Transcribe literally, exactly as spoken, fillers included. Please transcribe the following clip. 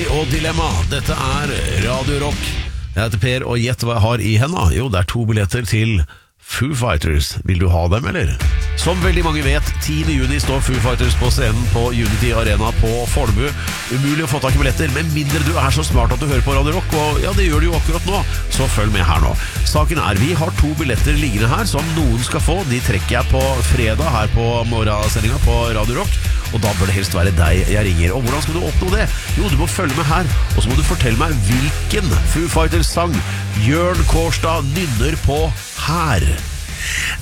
og Dilemma. Dette er Radio Rock. Jeg heter Per, og gjett hva jeg har i hendene. Jo, det er to billetter til Foo Fighters. Vil du ha dem, eller? Som veldig mange vet, tiende juni står Foo Fighters på scenen på Unity Arena på Fornebu. Umulig å få tak i billetter, med mindre du er så smart at du hører på Radio Rock. Og ja, det gjør du jo akkurat nå, så følg med her nå. Saken er, vi har to billetter liggende her som noen skal få. De trekker jeg på fredag her på morgensendingen på Radio Rock. Og da bør det helst være deg jeg ringer. Og hvordan skal du oppnå det? Jo, du må følge med her, og så må du fortelle meg hvilken Foo Fighters sang Jørn Kårstad nynner på her.